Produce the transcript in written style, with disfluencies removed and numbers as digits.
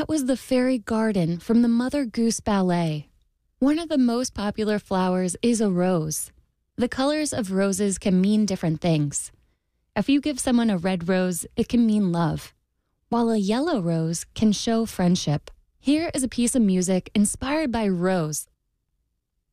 was the fairy garden from the Mother Goose Ballet. One of the most popular flowers is a rose. The colors of roses can mean different things. If you give someone a red rose, it can mean love, while a yellow rose can show friendship. Here is a piece of music inspired by Rose,